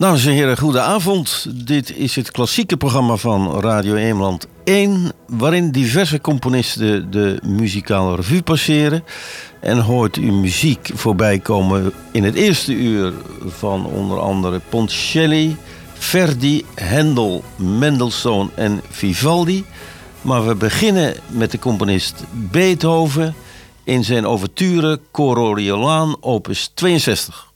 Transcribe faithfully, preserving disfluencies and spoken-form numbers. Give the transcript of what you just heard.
Dames en heren, goedenavond. Dit is het klassieke programma van Radio Eemland één... waarin diverse componisten de muzikale revue passeren. En hoort u muziek voorbij komen in het eerste uur van onder andere Ponchielli, Verdi, Händel, Mendelssohn en Vivaldi. Maar we beginnen met de componist Beethoven in zijn ouverture Coriolan opus tweeënzestig.